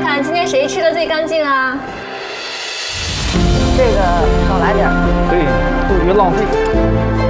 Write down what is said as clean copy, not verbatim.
看今天谁吃的最干净啊？ 这个少来点儿， 对，不于浪费。